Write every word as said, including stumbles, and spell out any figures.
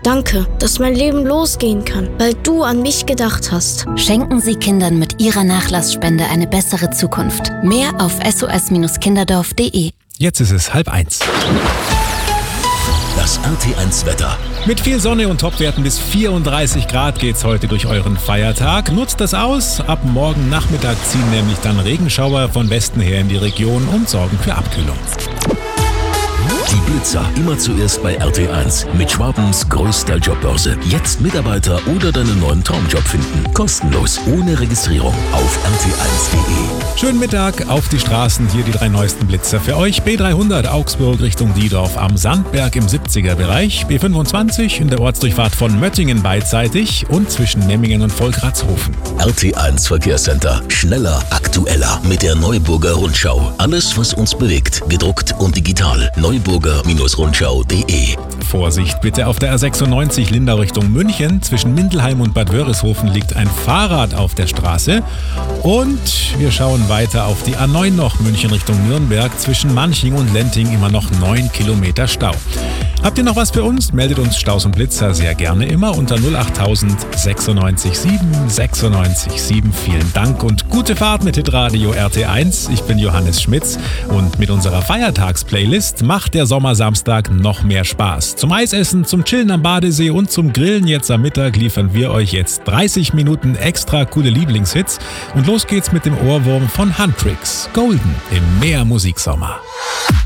Danke, dass mein Leben losgehen kann, weil du an mich gedacht hast. Schenken Sie Kindern mit Ihrer Nachlassspende eine bessere Zukunft. Mehr auf s o s kinderdorf punkt d e. Jetzt ist es halb eins. Das R T eins Wetter. Mit viel Sonne und Topwerten bis vierunddreißig Grad geht's heute durch euren Feiertag. Nutzt das aus. Ab morgen Nachmittag ziehen nämlich dann Regenschauer von Westen her in die Region und sorgen für Abkühlung. Die Blitzer immer zuerst bei R T eins mit Schwabens größter Jobbörse. Jetzt Mitarbeiter oder deinen neuen Traumjob finden. Kostenlos, ohne Registrierung auf r t eins punkt d e. Schönen Mittag auf die Straßen. Hier die drei neuesten Blitzer für euch. B dreihundert Augsburg Richtung Diedorf am Sandberg im siebziger Bereich. B fünfundzwanzig in der Ortsdurchfahrt von Möttingen beidseitig und zwischen Memmingen und Volkratshofen. R T eins Verkehrscenter. Schneller, aktueller mit der Neuburger Rundschau. Alles, was uns bewegt, gedruckt und digital. neuburger Rundschau punkt d e. Vorsicht bitte auf der R sechsundneunzig Lindau Richtung München. Zwischen Mindelheim und Bad Wörishofen liegt ein Fahrrad auf der Straße. Und wir schauen weiter auf die A neun noch, München Richtung Nürnberg. Zwischen Manching und Lenting immer noch neun Kilometer Stau. Habt ihr noch was für uns? Meldet uns Staus und Blitzer sehr gerne immer unter null acht tausend sechsundneunzig sieben sechsundneunzig sieben. Vielen Dank und gute Fahrt mit Hitradio R T eins. Ich bin Johannes Schmitz und mit unserer Feiertagsplaylist macht der Sommersamstag noch mehr Spaß. Zum Eisessen, zum Chillen am Badesee und zum Grillen jetzt am Mittag liefern wir euch jetzt dreißig Minuten extra coole Lieblingshits. Und los geht's mit dem Ohrwurm von Huntrix, Golden im Meer Musiksommer.